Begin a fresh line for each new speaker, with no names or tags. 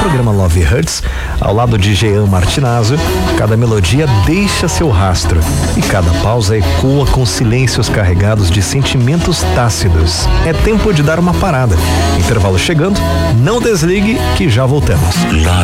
programa Love Hurts, ao lado de Jean Martinazzo, cada melodia deixa seu rastro e cada pausa ecoa com silêncios carregados de sentimentos tácidos. É tempo de dar uma parada. Intervalo chegando, não desligue que já voltamos.